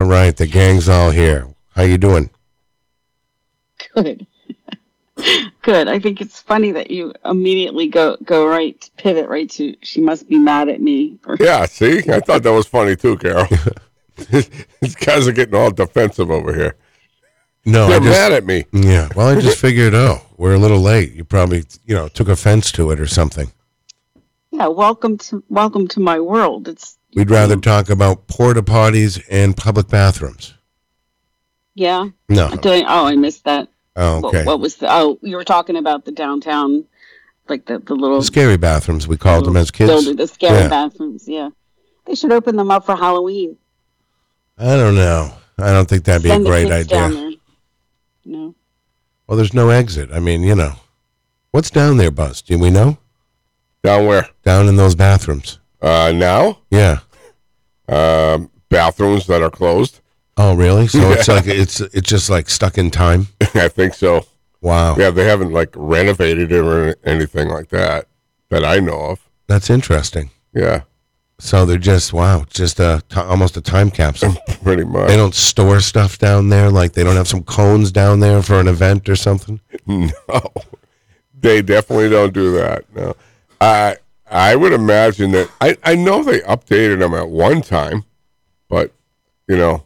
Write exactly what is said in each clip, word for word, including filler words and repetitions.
right, the gang's all here. How you doing? Good. Good. I think it's funny that you immediately go go right, pivot right to, she must be mad at me. For- yeah, see? I thought that was funny too, Carol. These guys are getting all defensive over here. No, They're I just, mad at me. Yeah, well, I just figured, oh, we're a little late. You probably, you know, took offense to it or something. Yeah, welcome to welcome to my world. It's We'd rather talk about porta potties and public bathrooms. Yeah. No. I did, oh, I missed that. Oh, okay. What, what was the? Oh, you were talking about the downtown, like the the little The scary bathrooms, we called them as kids. building, the scary Yeah. bathrooms. Yeah, they should open them up for Halloween. I don't know. I don't think that'd be Send a the great kids down idea. there. No. Well, there's no exit. I mean, you know. What's down there, Buzz? Do we know? Down where? Down in those bathrooms. Uh, now? Yeah. Um, bathrooms that are closed. Oh, really? So it's like it's it's just like stuck in time. I think so. Wow. Yeah, they haven't like renovated it or anything like that that I know of. That's interesting. Yeah, So they're just wow, just a t- almost a time capsule. pretty much. They don't store stuff down there. Like they don't have some cones down there for an event or something. No, they definitely don't do that. No, I I would imagine that I I know they updated them at one time, but you know,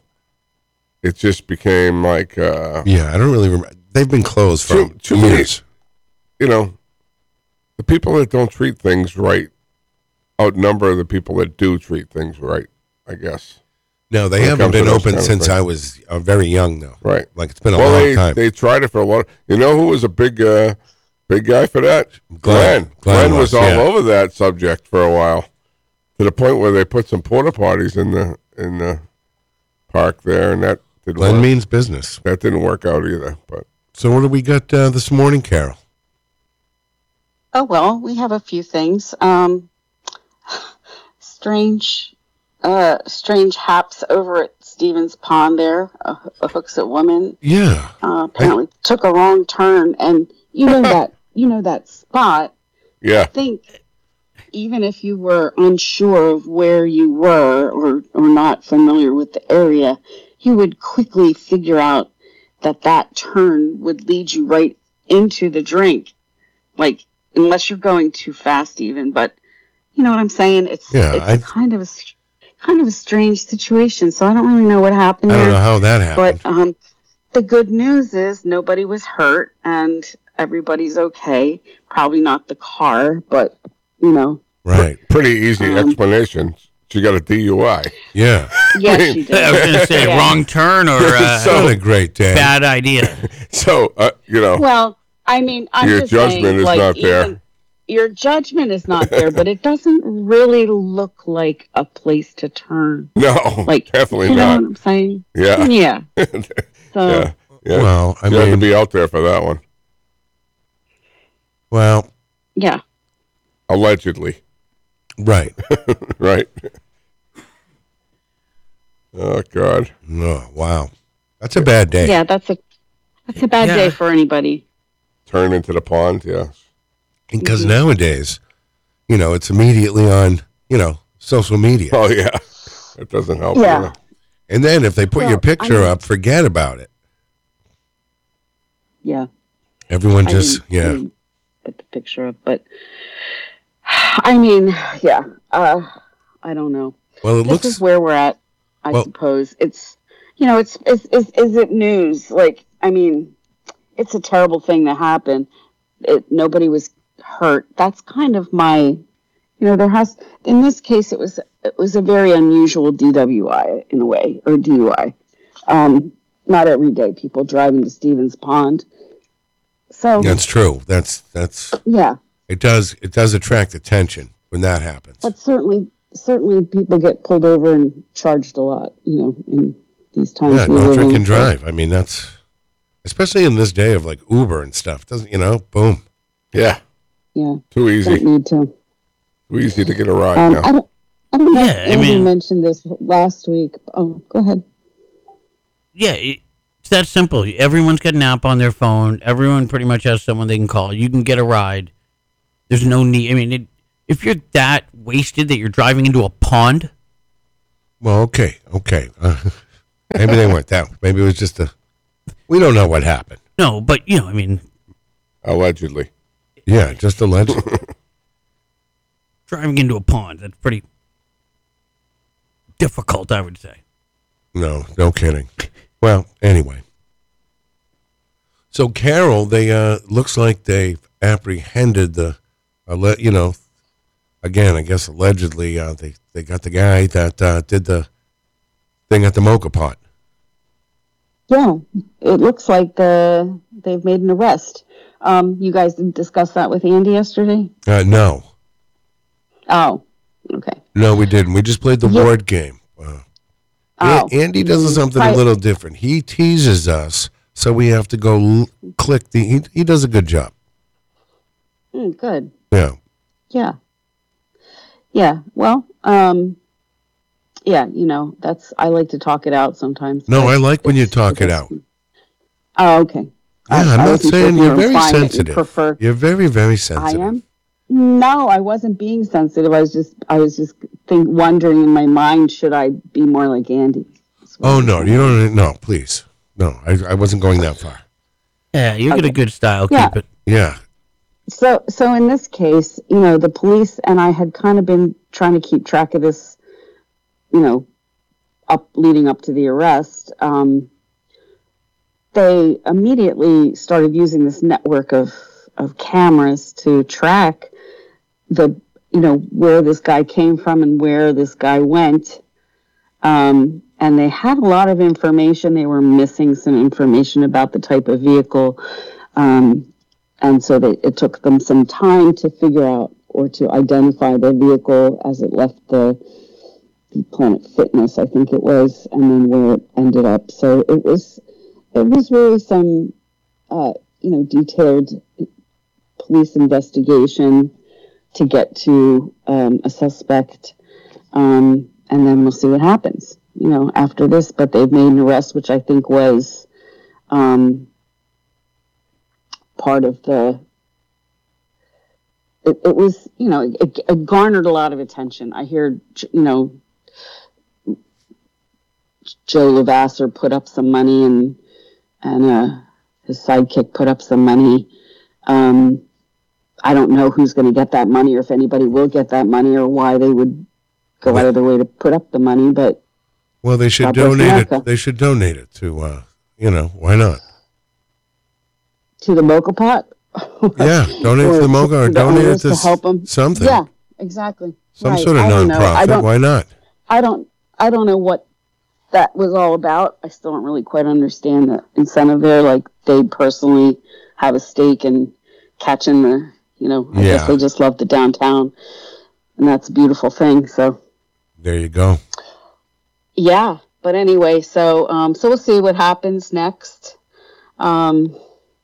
it just became like uh, Yeah, I don't really remember. They've been closed for Too- too many- years. you know, the people that don't treat things right outnumber the people that do treat things right, I guess. No, they When it haven't comes to been those open kind of since things. I was uh, very young, though. Right. Like it's been a well, long they, time. they tried it for a lot. You know who was a big, uh, big guy for that? Glenn. Glenn. Glenn Glenn was, was, all yeah. over that subject for a while, to the point where they put some porta potties in the in the park there, and that didn't Glenn work. means business. that didn't work out either. But So what do we got uh, this morning, Carol? Oh well, we have a few things. Um, strange, uh, strange haps over at Stevens Pond. There, a, a Hooksett woman Yeah. uh, apparently took a wrong turn, and you know that you know that spot. I yeah, think even if you were unsure of where you were or, or not familiar with the area, you would quickly figure out that that turn would lead you right into the drink. Like, unless you're going too fast even, but you know what I'm saying? It's, Yeah, it's I- kind of a, str- kind of a strange situation. So I don't really know what happened I don't there. know how that happened. But um, the good news is nobody was hurt and everybody's okay. Probably not the car, but you know. Right. pretty easy Um, explanation. She got a D U I. Yeah. Yes, she did. I was going to say Yeah. wrong turn or uh, So- What a great day. bad idea. So uh, you know, Well, I mean, I'm Your just judgment saying, is like, not there. even- Your judgment is not there, but it doesn't really look like a place to turn. no, Like, definitely you know not. what I'm saying? Yeah, Yeah. So, yeah, yeah. Well, I you have to mean, be out there for that one, well, yeah. allegedly. right. Right. Oh God. Oh, wow. That's a bad day. Yeah, that's a that's a bad Yeah. day for anybody. Turn into the pond. Yeah. Because Mhm. nowadays, you know, it's immediately on, you know, social media. Oh yeah. It doesn't help. Yeah. either. And then if they put Well, your picture I mean- up, forget about it. Yeah. Everyone I just, didn't- I yeah. didn't put the picture up, but I mean, yeah. Uh, I don't know. Well, it This looks, is where we're at, I Well- suppose. It's, you know, it's, is, is, is it news? Like, I mean, it's a terrible thing that happened. It, nobody was hurt. That's kind of my, you know, there has, in this case, it was, it was a very unusual D W I in a way, or D U I. Um, not every day people driving to Stevens Pond. So, that's true. That's, that's, yeah, it does, it does attract attention when that happens. but certainly, certainly people get pulled over and charged a lot, you know, in these times. Yeah, we no live drink in. and drive. I mean, that's, especially in this day of like Uber and stuff, doesn't, you know, boom. Yeah. Yeah, Too don't easy. need to. Too easy to get a ride Um, now. I don't, I don't know Yeah, if I Andy mean- mentioned this last week. Oh, go ahead. Yeah, it- it's that simple. Everyone's got an app on their phone. Everyone pretty much has someone they can call. You can get a ride. There's no need. I mean, it, if you're that wasted that you're driving into a pond, Well, okay, okay. Uh, Maybe they weren't that. Maybe it was just a. We don't know what happened. No, but you know, I mean, Allegedly. Yeah, just alleged. driving into a pond, that's pretty difficult, I would say. No, no kidding. Well, anyway. So Carol, they uh looks like they apprehended the, uh, you know, again, I guess allegedly uh, they they got the guy that uh, did the thing at the mocha pot. Yeah, it looks like uh, they've made an arrest. Um, you guys didn't discuss that with Andy yesterday? Uh, no, Oh, okay. no, we didn't. We just played the Yeah. word game. Uh, Oh. A- Andy does something a Right. little different. He teases us, so we have to go l- click the. He, he does a good job. Mm, good. Yeah. Yeah. Yeah. Well, um, yeah, you know, that's, I like to talk it out sometimes. No, but I like when you it's- talk it it's- out. Oh, okay. Yeah, I- I'm I not wasn't sure saying if you you're were very implying that you sensitive. prefer- You're very, very I sensitive. am? No, I wasn't being sensitive. I was just, I was just think, wondering in my mind, should I be more like Andy? That's what Oh I'm no, saying. you don't. No, please. No, I, I wasn't going that far. Yeah, you get a good style. Yeah. Keep it. Yeah. So, so in this case, you know, the police and I had kind of been trying to keep track of this, you know, up leading up to the arrest. Um, they immediately started using this network of of cameras to track the, you know, where this guy came from and where this guy went. Um, and they had a lot of information. They were missing some information about the type of vehicle. Um, and so they, it took them some time to figure out or to identify the vehicle as it left the, the Planet Fitness, I think it was, and then where it ended up. So it was, it was really some, uh, you know, detailed police investigation to get to um, a suspect. Um, and then we'll see what happens, you know, after this. But they've made an arrest, which I think was um, part of the, it, it was, you know, it, it garnered a lot of attention. I hear, you know, Joe Lavasser put up some money and, and uh, his sidekick put up some money. Um, I don't know who's going to get that money or if anybody will get that money or why they would go out of their way to put up the money, but Well, they should God bless donate America. it. They should donate it to. Uh, you know, why not? to the Mocha Pot. Yeah, donate to the Mocha or the donate it owners to, to s- help them. something. Yeah, exactly. Some Right. sort of I don't know. I nonprofit. don't, Why not? I don't, I don't know what that was all about. I still don't really quite understand the incentive there. Like they personally have a stake in catching the, you know, I Yeah. guess they just love the downtown, and that's a beautiful thing. So There you go. yeah, but anyway, so um, so we'll see what happens next. Um,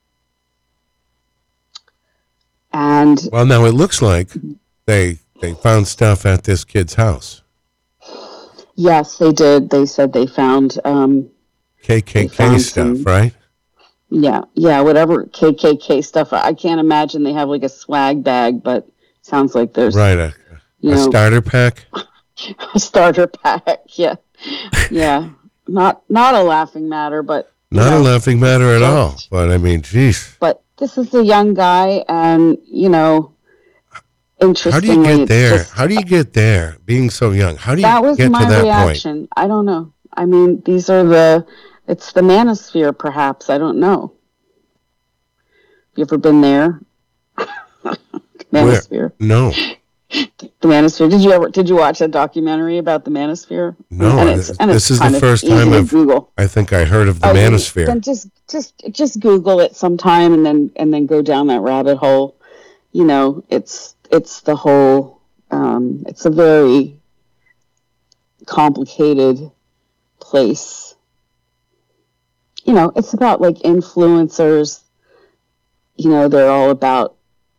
and Well, now it looks like they they found stuff at this kid's house. yes, they did. They said they found. Um, K K K found stuff, some- right? Yeah, yeah, whatever K K K stuff. I can't imagine they have like a swag bag, but sounds like there's Right, a, you a know starter pack. a starter pack. Yeah, yeah, not not a laughing matter, but you Not a know, laughing matter at just- all. But I mean, geez, But this is a young guy, and you know, how do interestingly, you get it's there? just- How do you get there? Being so young, how do you that was get my to that reaction. I don't know. I mean, these are the. It's the manosphere, perhaps. I don't know. You ever been there? Manosphere. point? No, The Manosphere. Did you ever? Did you watch a documentary about the Manosphere? No, And it's, and this it's is the kind of first easy time to I've- Google. I think I heard of the Oh, you- manosphere. Then just just just Google it sometime, and then and then go down that rabbit hole. You know, it's it's the whole. Um, it's a very complicated place. You know, it's about like influencers. You know, they're all about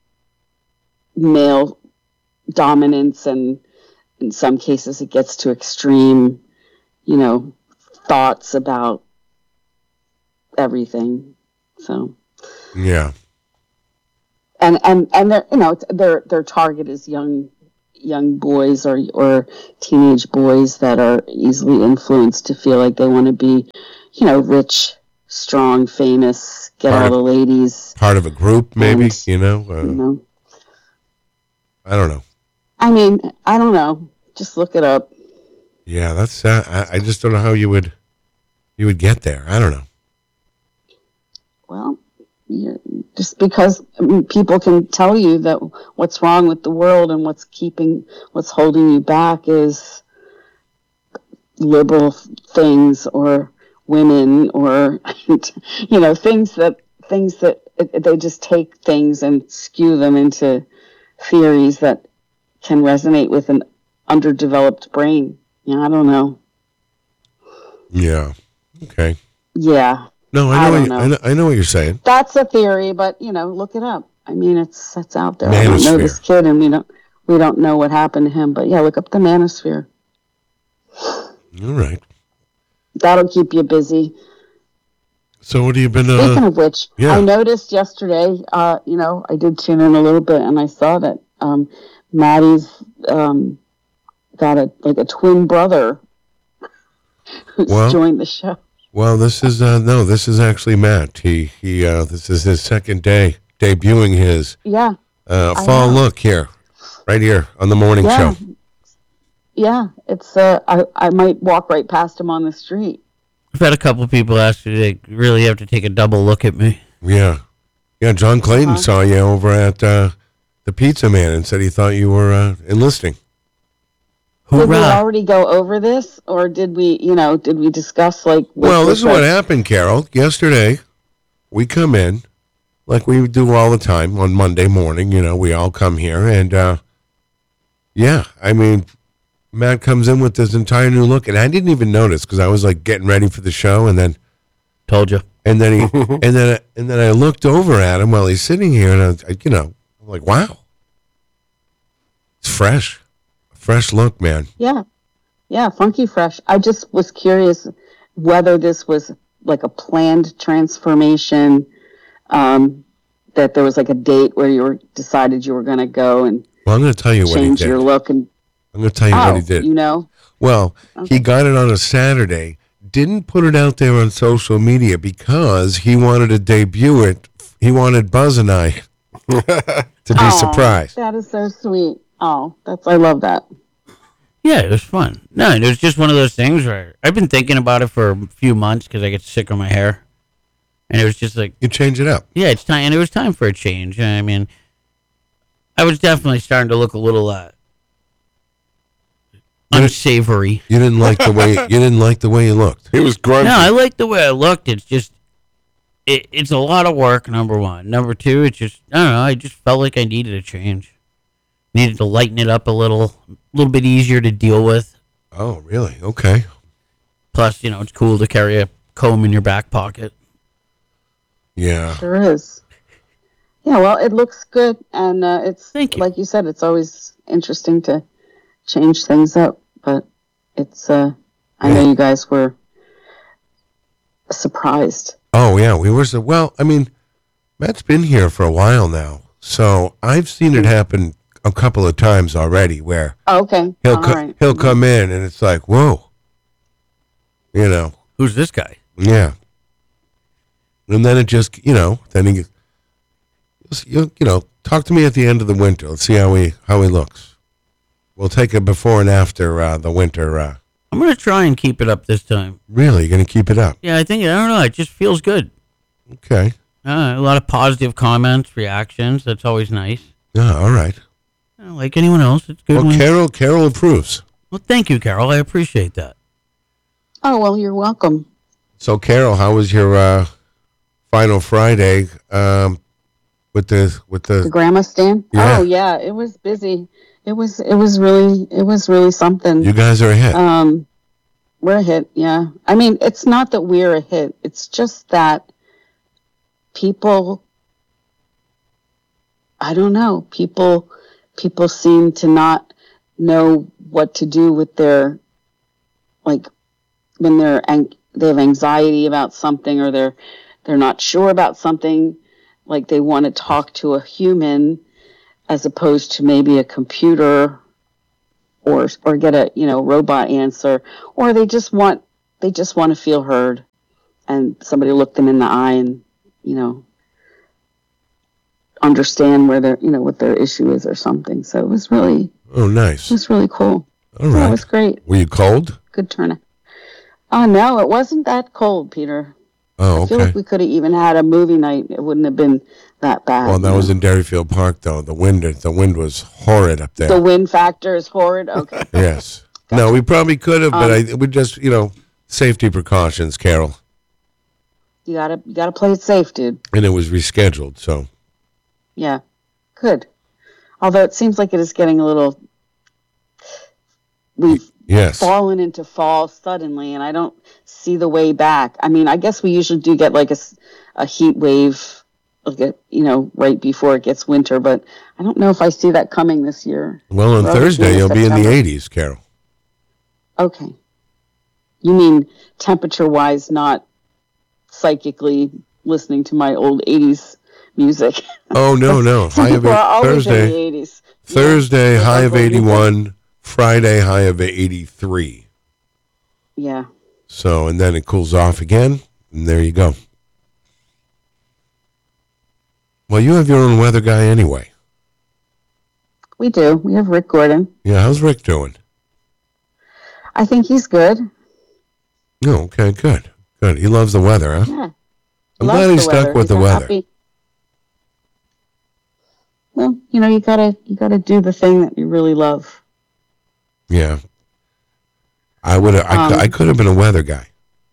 male dominance, and in some cases, it gets to extreme. You know, thoughts about everything. So, Yeah, and and and their you know their their target is young young boys or or teenage boys that are easily influenced to feel like they want to be, you know, rich, strong, famous, get Part all of- the ladies. Part of a group, maybe, And, you know? Uh, You know, I don't know. I mean, I don't know. Just look it up. Yeah, that's, uh, I, I just don't know how you would, you would get there. I don't know. Well, you just because I mean, people can tell you that what's wrong with the world and what's keeping, what's holding you back is liberal things or women or, you know, things that, things that it, they just take things and skew them into theories that can resonate with an underdeveloped brain. Yeah, I don't know. Yeah. Okay. Yeah. No, I I know, don't what you, know. I know. I know what you're saying. That's a theory, but you know, look it up. I mean, it's it's out there. I don't know Manosphere. this kid, and we don't we don't know what happened to him. But yeah, look up the manosphere. All right. That'll keep you busy. So what have you been, Speaking uh, of which, yeah. I noticed yesterday. Uh, you know, I did tune in a little bit, and I saw that um, Maddie's um, got a like a twin brother who's Well- joined the show. well, this is, uh, no, this is actually Matt. He, he, uh, this is his second day debuting his, Yeah, uh, I fall know. look here, right here on the morning yeah, show. yeah. It's uh, I I might walk right past him on the street. I've had a couple people ask me they really have to take a double look at me. Yeah. Yeah. John Clayton Uh-huh. saw you over at, uh, the Pizza Man and said he thought you were, uh, enlisting. Did we Hoorah! already go over this, or did we, you know, did we discuss like? what Well, this was is what that- happened, Carol. Yesterday, we come in like we do all the time on Monday morning. You know, we all come here, and uh, yeah, I mean, Matt comes in with this entire new look, and I didn't even notice because I was like getting ready for the show, and then Told you. and then he and then and then I looked over at him while he's sitting here, and I, was, I you know, I'm like, wow, it's fresh, fresh look, man. Yeah, yeah, funky fresh. I just was curious whether this was like a planned transformation, um, that there was like a date where you were decided you were going to go and Well, I'm going to tell you what he change did. your look, and I'm going to tell you oh, what he did. you know, Well, Okay. he got it on a Saturday, didn't put it out there on social media because he wanted to debut it. He wanted Buzz and I to be Aw, surprised. That is so sweet. Oh, that's I love that. Yeah, it was fun. No, it was just one of those things where I've been thinking about it for a few months because I get sick of my hair, and it was just like, You change it up. yeah, it's time, and it was time for a change. I mean, I was definitely starting to look a little uh, unsavory. You didn't like the way you didn't like the way you looked. He was grungy. No, I like the way I looked. It's just, it, it's a lot of work. Number one. Number two, it's just, I don't know. I just felt like I needed a change. Needed to lighten it up a little, a little bit easier to deal with. Oh, really? Okay. Plus, you know, it's cool to carry a comb in your back pocket. Yeah. Sure is. Yeah, well, it looks good, and uh, it's Thank you. like you said, it's always interesting to change things up. But it's, uh, I know you guys were surprised. Oh, yeah. We were so well. I mean, Matt's been here for a while now, so I've seen it happen a couple of times already. Where Oh, okay, he'll all co- right. he'll come in and it's like, whoa, you know. Who's this guy? Yeah. And then it just, you know, then he, you, you know, talk to me at the end of the winter. Let's see how he how he looks. We'll take a before and after uh, the winter. Uh, I'm gonna try and keep it up this time. really, you're going to keep it up? Yeah, I think I don't know. It just feels good. Okay. Uh, a lot of positive comments, reactions. That's always nice. Yeah, all right. Uh, like anyone else, it's good. Well, when- Carol, Carol approves. well, thank you, Carol. I appreciate that. Oh, well, you're welcome. So, Carol, how was your uh, final Friday um, with the with The the? grandma stand? Yeah. Oh, yeah, it was busy. It was, it was really, it was really something. You guys are a hit. Um, we're a hit, yeah. I mean, it's not that we're a hit. It's just that people, I don't know, people, people seem to not know what to do with their, like, when they're ang- they have anxiety about something, or they're they're not sure about something, like they want to talk to a human as opposed to maybe a computer or or get a you know robot answer, or they just want they just want to feel heard, and somebody look them in the eye and you know understand where their you know what their issue is or something. So it was really Oh, nice. it was really cool. All Yeah, right. it was great. Were you cold? Good turnout. Oh no, it wasn't that cold, Peter. Oh, I feel okay. like we could have even had a movie night. It wouldn't have been that bad. Well, that you was know? in Dairyfield Park, though. The wind, the wind was horrid up there. The wind factor is horrid. Okay. Yes. No, we probably could have, but Um, I we just, you know, safety precautions, Carol. You gotta you gotta play it safe, dude. And it was rescheduled, so. Yeah. Good. Although it seems like it is getting a little we've Yes. fallen into fall suddenly and I don't see the way back. I mean, I guess we usually do get like a, s- a heat wave like a, you know, right before it gets winter, but I don't know if I see that coming this year. Well, on Well, Thursday, yeah, you'll be in the September. eighties, Carol. Okay. You mean temperature wise, not psychically listening to my old eighties music. Oh, no, no. Some High of people eight, are always in the Thursday, eighties. Thursday, Yeah. high of Like what you think. eighty-one. Friday, high of eighty-three. Yeah. So, and then it cools off again, and there you go. Well, you have your own weather guy anyway. We do. We have Rick Gordon. Yeah, how's Rick doing? I think he's good. Oh, okay, good. Good. He loves the weather, huh? Yeah. I'm Loves glad the he's stuck weather. with the He's a weather. happy- Well, you know, you gotta you gotta do the thing that you really love. Yeah. I would have. I, Um, cou- I could have been a weather guy.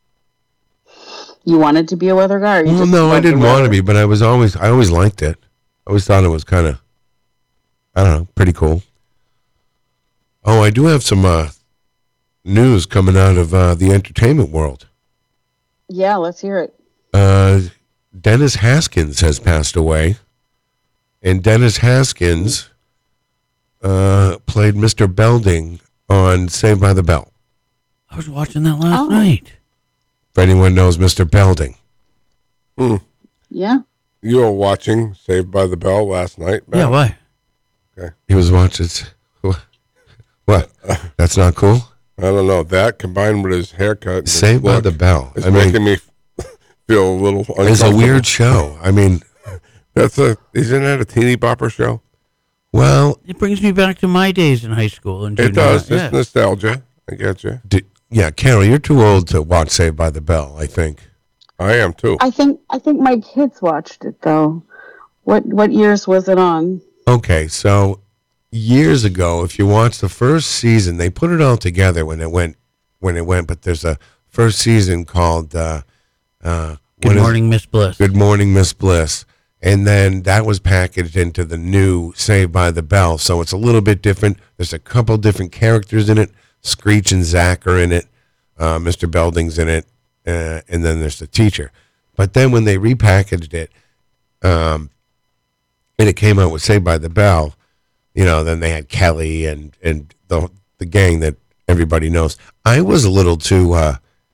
You wanted to be a weather guy, or you Well, just no, I loved the didn't want to weather? be, but I was always. I always liked it. I always thought it was kind of. I don't know, pretty cool. Oh, I do have some uh, news coming out of uh, the entertainment world. Yeah, let's hear it. Uh, Dennis Haskins has passed away, and Dennis Haskins uh, played Mister Belding on Saved by the Bell. I was watching that last Oh. night. If anyone knows Mister Belding, Yeah. You were watching Saved by the Bell last night? Yeah, Matt? why? he was watching. What? That's not cool. I don't know. That combined with his haircut, and his Saved by look, the Bell. is I mean, making me feel a little uncomfortable. it's a weird show. I mean, That's a isn't that a teeny bopper show? well, It brings me back to my days in high school. And It junior does. high. It's Yeah. nostalgia. I get you. d- yeah, Carol, you're too old to watch Saved by the Bell. I think. I am too. I think I think my kids watched it though. What what years was it on? Okay, so years ago, if you watch the first season, they put it all together when it went when it went. But there's a first season called uh, uh, Good what is- morning, Miss Bliss. Good Morning, Miss Bliss. And then that was packaged into the new Saved by the Bell. So it's a little bit different. There's a couple different characters in it. Screech and Zach are in it. Uh, Mister Belding's in it. Uh, and then there's the teacher. But then when they repackaged it, um, and it came out with Saved by the Bell, you know, then they had Kelly and, and the, the gang that everybody knows. I was a little too, uh,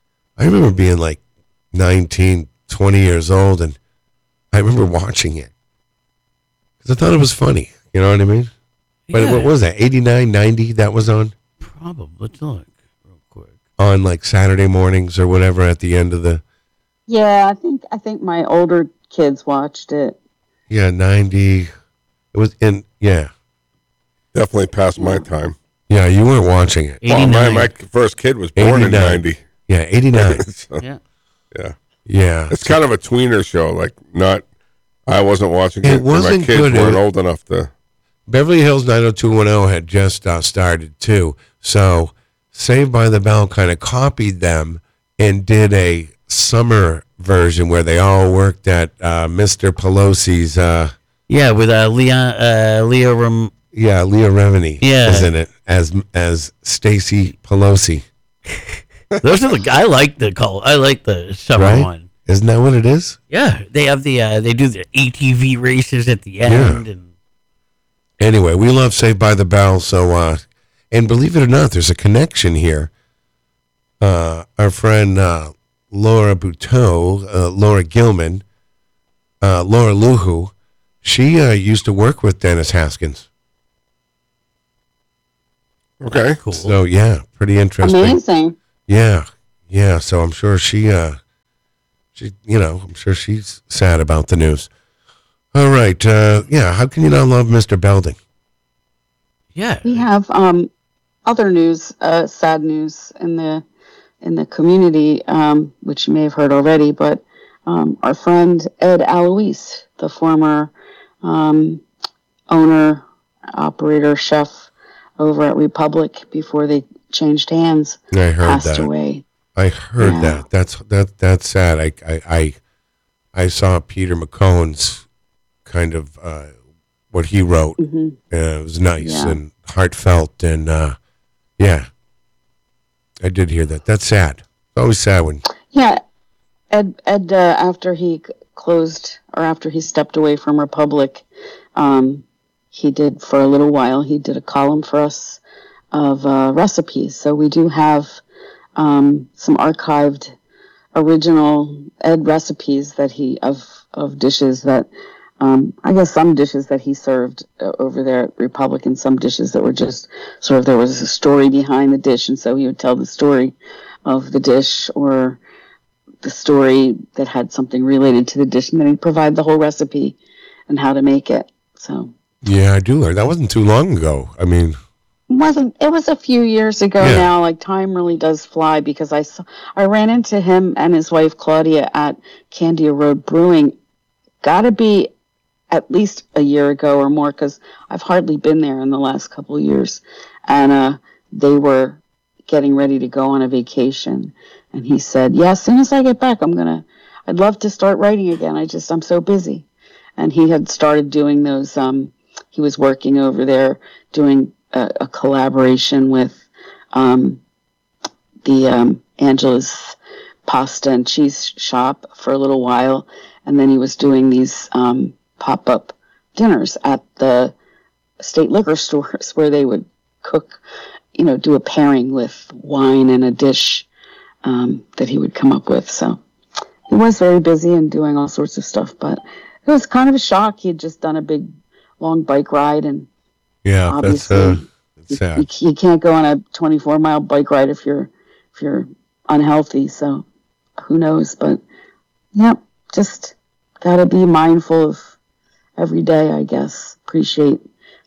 I remember being like nineteen, twenty years old, and I remember watching it because I thought it was funny. You know what I mean? But Yeah, what was that? eighty-nine, ninety that was on? Probably. Let's look real quick. On like Saturday mornings or whatever at the end of the, Yeah, I think I think my older kids watched it. yeah, ninety. It was in, yeah. Definitely past my time. Yeah, you weren't watching it. Well, my, eighty-nine. my first kid was born in eighty-nine. ninety. Yeah, eighty-nine. So, Yeah. yeah. Yeah. It's kind of a tweener show. Like, not, I wasn't watching It it. and wasn't my kids good. weren't It- old enough to. Beverly Hills nine oh two one oh had just uh, started too. So Saved by the Bell kind of copied them and did a summer version where they all worked at uh, Mister Pelosi's, uh, Yeah, with uh, Leah, uh, Leah Ram- yeah, Leah Remini Yeah. is in it as as Stacy Pelosi, Those are the. I like the call. I like the summer right? one. Isn't that what it is? Yeah, they have the. Uh, they do the A T V races at the end, and Anyway, we love Saved by the Bell. So, uh, and believe it or not, there's a connection here. Uh, our friend uh, Laura Buteau, uh, Laura Gilman, uh, Laura Luhu, she uh, used to work with Dennis Haskins. Okay. Cool. So yeah, pretty interesting. Amazing. Yeah, yeah. So I'm sure she, uh, she, you know, I'm sure she's sad about the news. All right. Uh, yeah. How can you not love Mister Belding? Yeah. We have um, other news, uh, sad news in the in the community, um, which you may have heard already. But um, our friend Ed Alois, the former um, owner, operator, chef over at Republic before they changed hands, I heard passed that. away. I heard Yeah. that. That's that. That's sad. I, I, I, I saw Peter McCone's kind of uh, what he wrote. hmm Uh, it was nice Yeah. and heartfelt, and uh, yeah, I did hear that. That's sad. It's always sad when. Yeah, Ed. Ed, uh, after he c- closed or after he stepped away from Republic, um, he did for a little while. He did a column for us of uh, recipes. So we do have um, some archived original Ed recipes that he of of dishes that um, I guess some dishes that he served uh, over there at Republic, and some dishes that were just sort of there was a story behind the dish, and so he would tell the story of the dish or the story that had something related to the dish, and then he'd provide the whole recipe and how to make it. So Yeah, I do. That wasn't too long ago. I mean, it wasn't it was a few years ago Yeah. now. Like time really does fly because I saw, I ran into him and his wife Claudia at Candia Road Brewing. Gotta be at least a year ago or more because I've hardly been there in the last couple of years. And uh, they were getting ready to go on a vacation, and he said, "Yeah, as soon as I get back, I'm gonna. I'd love to start writing again. I just I'm so busy." And he had started doing those. Um, he was working over there doing a, a collaboration with um, the um, Angela's Pasta and Cheese Shop for a little while, and then he was doing these um, pop-up dinners at the state liquor stores where they would cook, you know, do a pairing with wine and a dish um, that he would come up with. So he was very busy and doing all sorts of stuff, but it was kind of a shock. He had just done a big, long bike ride, and yeah, that's obviously uh, that's you, sad. you can't go on a twenty-four mile bike ride if you're if you're unhealthy. So who knows? But yeah, just gotta be mindful of every day, I guess. Appreciate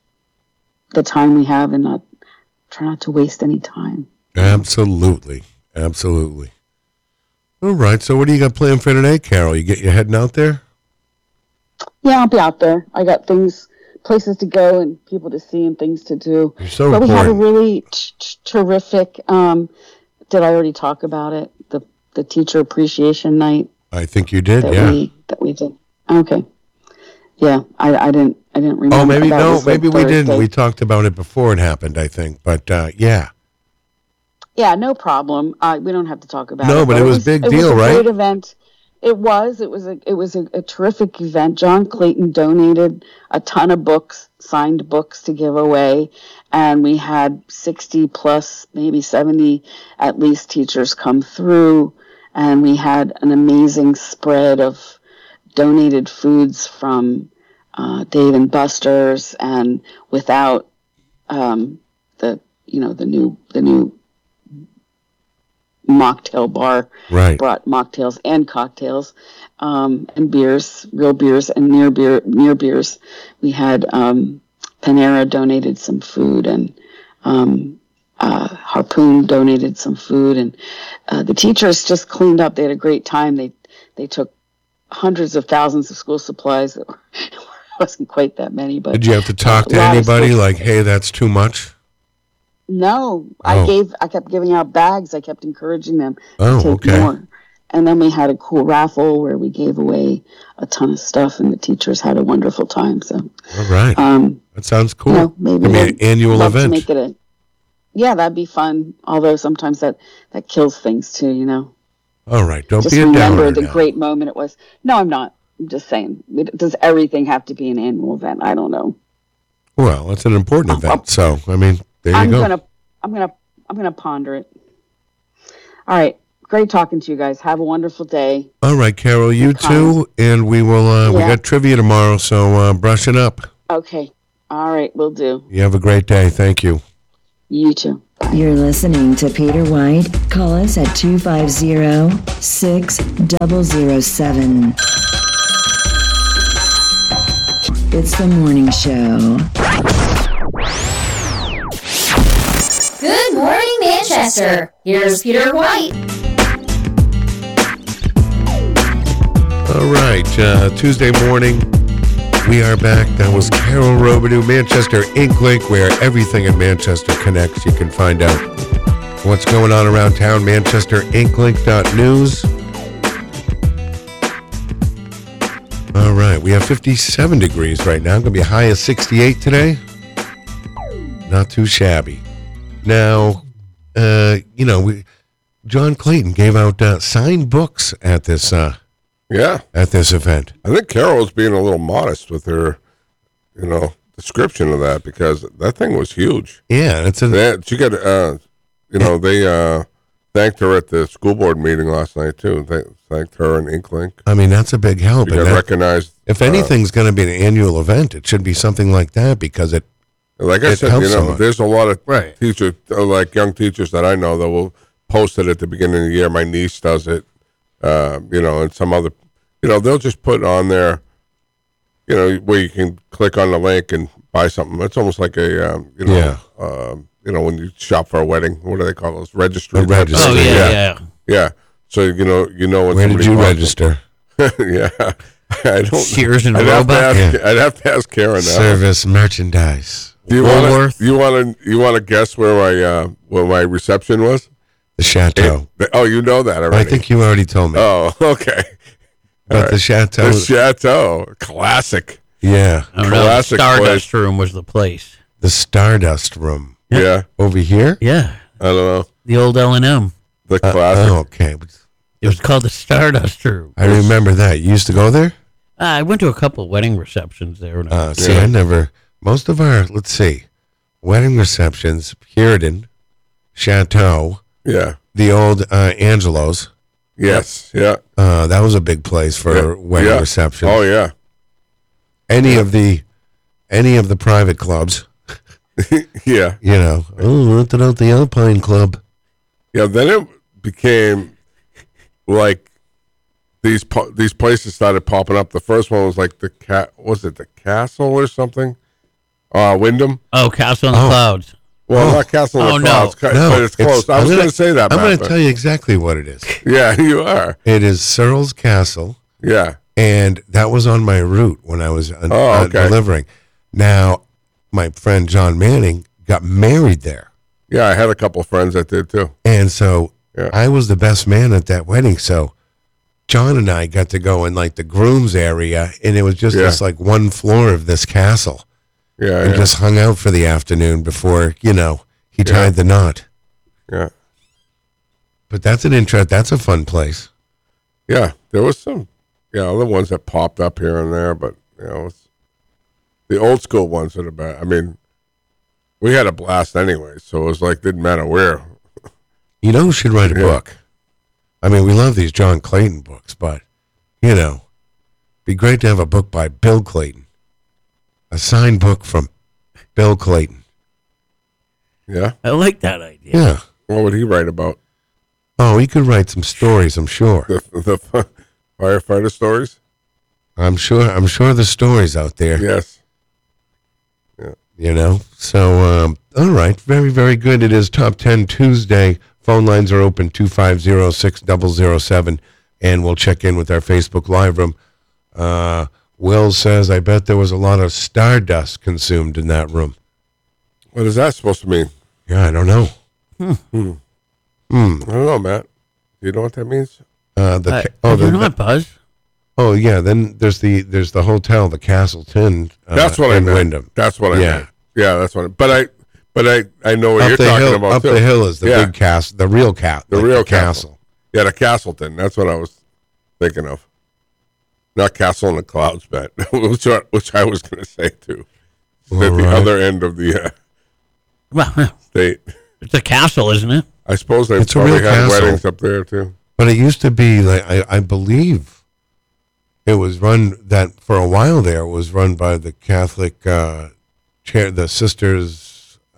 the time we have and not try not to waste any time. Absolutely, absolutely. All right. So, what do you got planned for today, Carol? You get you heading out there? Yeah, I'll be out there. I got things, places to go and people to see and things to do. You're so But we had a important. really t- t- terrific, um, did I already talk about it? The the teacher appreciation night I think you did. that Yeah. we that we did. Okay. Yeah, I, I didn't I didn't remember. Oh, maybe That no, was, like, maybe we didn't. Thursday. We talked about it before it happened, I think. But uh, yeah, Yeah, no problem. Uh, we don't have to talk about No, it. but it was big it deal, was a right? Great event. It was. It was a. It was a, a terrific event. John Clayton donated a ton of books, signed books to give away, and we had sixty plus, maybe seventy, at least teachers come through, and we had an amazing spread of donated foods from uh, Dave and Buster's, and without um, the you know the new the new mocktail bar right. brought mocktails and cocktails um, and beers, real beers and near beer near beers. We had um, Panera donated some food, and um, uh, Harpoon donated some food, and uh, the teachers just cleaned up. They had a great time. They they took hundreds of thousands of school supplies. It wasn't quite that many, but Did you have to talk a to lot of anybody school- like, hey, that's too much? No, Oh. I gave. I kept giving out bags. I kept encouraging them Oh, to take okay. more. And then we had a cool raffle where we gave away a ton of stuff, and the teachers had a wonderful time. So, All right. um, That sounds cool. you know, maybe I mean, we'd an annual love to event. make it a. Yeah, that'd be fun. Although sometimes that that kills things too. You know, All right. Don't just be a remember downer the now. great moment it was. No, I'm not. I'm just saying. It- Does everything have to be an annual event? I don't know. Well, it's an important event. So, I mean, there you I'm go. gonna I'm gonna I'm gonna ponder it. All right. Great talking to you guys. Have a wonderful day. All right, Carol, you Okay. too. And we will, uh, we Yeah. got trivia tomorrow. So, uh, brush it up. Okay. All right, we'll do. You have a great day. Thank you. You too. You're listening to Peter White. Call us at two five zero, six zero zero seven. It's the morning show. Good morning, Manchester. Here's Peter White. All right, uh, Tuesday morning, we are back. That was Carol Robidoux, Manchester Inklink, where everything in Manchester connects. You can find out what's going on around town, manchester inklink dot news. All right, we have fifty-seven degrees right now. Going to be a high of sixty-eight today. Not too shabby. Now, uh, you know, we, John Clayton gave out uh, signed books at this uh, Yeah. at this event. I think Carol was being a little modest with her, you know, description of that because that thing was huge. Yeah, it's a That, she got, uh, you know, they uh, thanked her at the school board meeting last night, too. They thanked her and Inklink. I mean, that's a big help. She and got that- recognized. if uh, anything's going to be an annual event, it should be something like that because it. Like I It said, helps you know, someone. there's a lot of Right. teachers, uh, like young teachers that I know that will post it at the beginning of the year. My niece does it, uh, you know, and some other, you know, they'll just put on there, you know, where you can click on the link and buy something. It's almost like a, um, you know, Yeah. um, you know, when you shop for a wedding, what do they call those? Registry. A registry. Oh, yeah, yeah, yeah. yeah. So you know, you know when Where did somebody you bought register? them. Yeah, I don't. Sears and I'd have, to Roebuck. ask, I'd have to ask Karen now. Service merchandise. Do you want Woolworth. to? You want to? You want to guess where my uh, where my reception was? The Chateau. Oh, you know that already. I think you already told me. Oh, okay. but all right. the Chateau. The Chateau, classic. yeah. I don't know. The Classic Stardust place. Room was the place. The Stardust Room. Yeah. Over here? Yeah. I don't know. The old L and M. The Uh, classic. oh, okay. It was called the Stardust Room. I remember that. You used to go there? Uh, I went to a couple of wedding receptions there. When I Uh, was see, Yeah. I never. Most of our, let's see, wedding receptions, Puritan, Chateau, Yeah. the old uh, Angelo's. Yes. Yeah. Uh, that was a big place for Yeah. wedding Yeah. receptions. Oh yeah. Any of the, any of the private clubs. Yeah. You know, oh, rented out the Alpine Club. Yeah. Then it became like these po- these places started popping up. The first one was like the cat. Was it the Castle or something? Uh, Wyndham. Oh, Castle in the Oh. Clouds. Well, Oh. not Castle in Oh, the no. Clouds, ca- No, but it's close. I I'm was gonna- going to say that. I'm Matt, going to but- tell you exactly what it is. Yeah, you are. It is Searles Castle, Yeah. and that was on my route when I was uh, Oh, uh, okay. delivering. Now, my friend John Manning got married there, Yeah, I had a couple of friends that did too. and so Yeah. I was the best man at that wedding. So John and I got to go in like the groom's area, and it was just Yeah. this like one floor of this castle, Yeah, and yeah, just hung out for the afternoon before you know he tied the knot. yeah, But that's an interest. That's a fun place. yeah. There was some, yeah, other ones that popped up here and there, but you know, it's the old school ones that are bad. I mean, we had a blast anyway, so it was like didn't matter where. You know who should write a Yeah. book? I mean, we love these John Clayton books, but, you know, be great to have a book by Bill Clayton. A signed book from Bill Clayton. Yeah, I like that idea. Yeah. what would he write about? Oh, he could write some stories, I'm sure. The the firefighter stories? I'm sure I'm sure there's stories out there, Yes. you know. So, um, all right, very, very good. It is Top ten Tuesday. Phone lines are open two five zero, six zero zero seven, and we'll check in with our Facebook Live room. Uh, Will says, I bet there was a lot of stardust consumed in that room. What is that supposed to mean? Yeah, I don't know. I don't know, Matt. Do you know what that means? Uh, the I, ca- I oh, do the, not, Buzz. oh, yeah. Then there's the there's the hotel, the Castleton. Uh, That's what I in meant. Wyndham. That's what I Yeah. meant. Yeah, that's what. I, but I, but I, I know what Up you're the talking hill, about up too. the hill is the Yeah. big castle, the real cat, The like real castle. castle. Yeah, the Castleton. That's what I was thinking of. Not Castle in the Clouds, bet, which I, which I was going to say too. All At the right. other end of the uh, Well, state. it's a castle, isn't it? I suppose they It's a probably real had castle. weddings up there too. But it used to be like I, I believe it was run that for a while there it was run by the Catholic uh, chair, the sisters.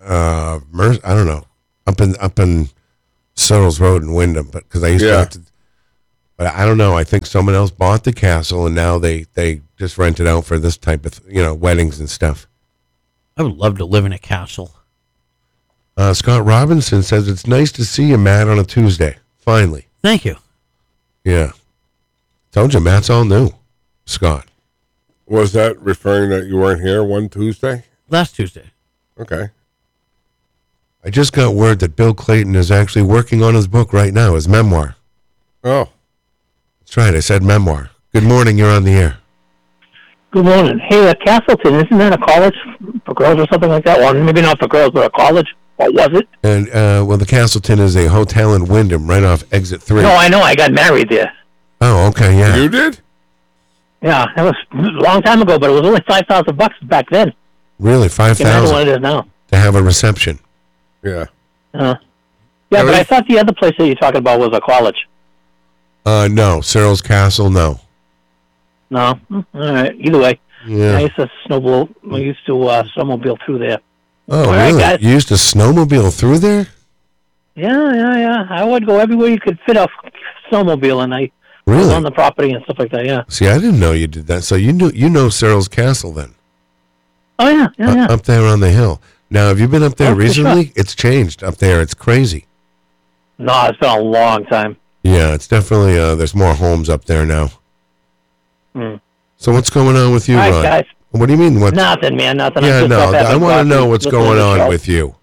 uh, Mer- I don't know, up in up in Searles Road in Wyndham, but because I used Yeah. to, have to, but I don't know. I think someone else bought the castle, and now they they just rent it out for this type of you know weddings and stuff. I would love to live in a castle. Uh, Scott Robinson says it's nice to see you, Matt, on a Tuesday. Finally, Thank you. yeah. Told you, Matt's all new. Scott. Was that referring that you weren't here one Tuesday? Last Tuesday. Okay. I just got word that Bill Clayton is actually working on his book right now, his memoir. Oh, That's right. I said memoir. Good morning. You're on the air. Good morning. Hey, uh, Castleton, isn't that a college for girls or something like that? Well, maybe not for girls, but a college. What was it? And uh, well, the Castleton is a hotel in Wyndham, right off exit three. No, I know. I got married there. Oh, okay, yeah. you did? Yeah, that was a long time ago, but it was only five thousand bucks back then. Really, five You imagine what thousand it is now. to have a reception. Yeah. Uh, yeah, Yeah, but I we- thought the other place that you're talking about was a college. Uh, no, Searles Castle, no. No? Hmm, all right. Either way. I Yeah. used to snowball. I used to uh, snowmobile through there. Oh, All right, really? guys. You used to snowmobile through there? Yeah, yeah, yeah. I would go everywhere you could fit a snowmobile, and I was Really? on the property and stuff like that. Yeah. See, I didn't know you did that. So you knew you know Searles Castle then, Oh yeah, yeah, uh, yeah. up there on the hill. Now, have you been up there Oh, for recently? It's changed up there. It's crazy. No, it's been a long time. Yeah, it's definitely. Uh, there's more homes up there now. Hmm. So what's going on with you, All right, Ron? guys. What do you mean? What? Nothing, man. Nothing. I'm Yeah, just no. up having I want to coffee, know what's listening going to the on show. with you.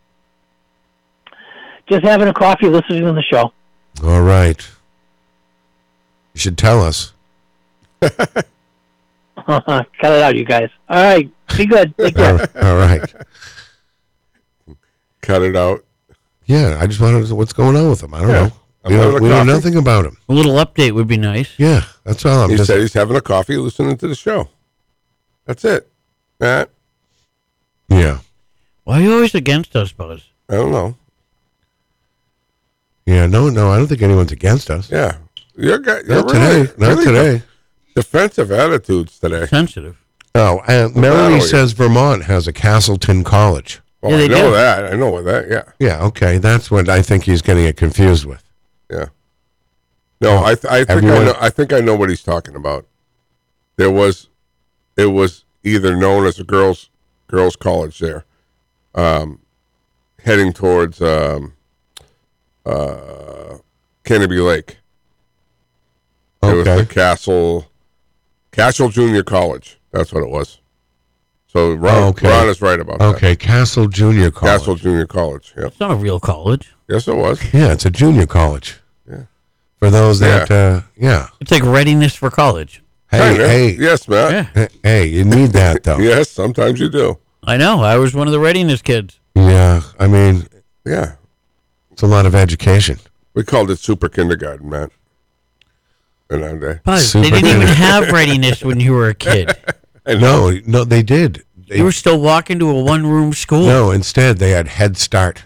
Just having a coffee, listening to the show. All right. You should tell us. Cut it out, you guys. All right. Be good. Take care. All right. All right. Cut it out. Yeah, I just wanted to know what's going on with him. I don't Yeah, know. I'm We, having don't, a we know coffee. nothing about him. A little update would be nice. Yeah, that's all. I'm He just. said he's having a coffee, listening to the show. That's it. Matt, Yeah, Why are you always against us, Buzz? I don't know. yeah. No, no. I don't think anyone's against us. Yeah. You're, got- you're Not really, today. Not really today. defensive attitudes today. Sensitive. Oh, uh, matter Melanie with you? says Vermont has a Castleton College. Well, Yeah, I they know do. that. I know that. Yeah. Yeah, okay. That's what I think he's getting it confused with. Yeah. No, I th- I think I Everyone- know I think I know what he's talking about. There was it was either known as a girls girls college there. Um heading towards um uh Kennedy Lake. It was Okay. the Castle Castle Junior College. That's what it was. So Ron, Oh, okay. Ron is right about Okay, Castle Junior that. College. Castle Junior College. Yep. It's not a real college. Yes, it was. Yeah, it's a junior college. Yeah. For those that, uh, yeah. It's like readiness for college. Hey, Kinda. hey, Yes, Matt. Yeah. hey, hey, you need that though. Yes, sometimes you do. I know. I was one of the readiness kids. Yeah, I mean, Yeah. it's a lot of education. We called it super kindergarten, Matt. And I'm there. Buzz, Super they didn't even good. have readiness when you were a kid. No, no, they did. They, You were still walking to a one-room school. no, instead they had Head Start.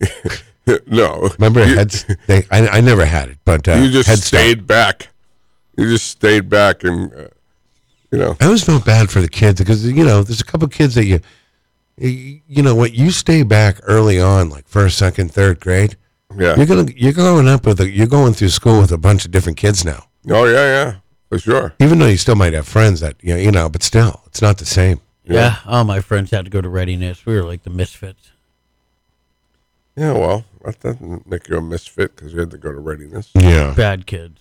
No. Remember you, Head? They, I, I never had it, but uh, you just Head Start. stayed back. You just stayed back and, uh, you know. I always felt bad for the kids because you know there's a couple kids that you, you, you know what, you stay back early on, like first, second, third grade. Yeah. You're gonna you're growing up with a, you're going through school with a bunch of different kids now. Oh, yeah, yeah. For sure. Even though you still might have friends that you know, you know, but still, it's not the same. Yeah. All my friends had to go to readiness. We were like the misfits. Yeah, well, that doesn't make you a misfit because you had to go to readiness. Yeah. Bad kids.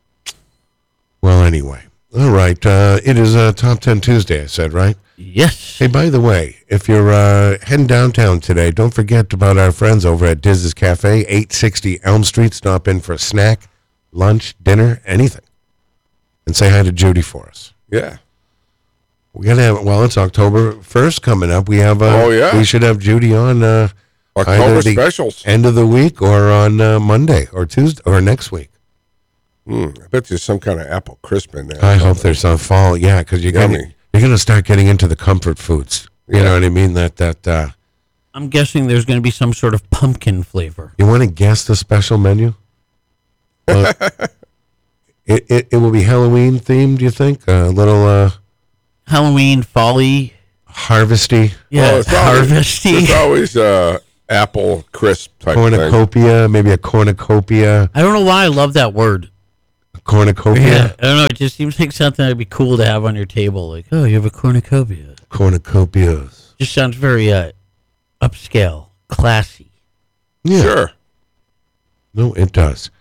Well, anyway, all right. Uh, it is uh, Top Ten Tuesday. I said right. Yes. Hey, by the way, if you're uh, heading downtown today, don't forget about our friends over at Diz's Cafe, eight sixty Elm Street. Stop in for a snack, lunch, dinner, anything, and say hi to Judy for us. Yeah. We gotta have. Well, it's October first coming up. We have. Uh, Oh, yeah. We should have Judy on uh, October either the specials. end of the week or on uh, Monday or Tuesday or next week. Mm, I bet there's some kind of apple crisp in there. I hope there's some fall. Yeah, because you're gonna Yummy. you're gonna start getting into the comfort foods. You Yeah. know what I mean? That that uh, I'm guessing there's going to be some sort of pumpkin flavor. you want to guess the special menu? Uh, it, it it will be Halloween themed. Do you think a little uh, Halloween, folly. harvesty, Yeah, Well, it's always- harvesty. It's always uh, apple crisp type thing. cornucopia, maybe a cornucopia, I don't know why I love that word. cornucopia, Yeah, I don't know. It just seems like something that'd be cool to have on your table. Like, oh, you have a cornucopia. cornucopias. Just sounds very uh, upscale, classy. Yeah. Sure. No, it does.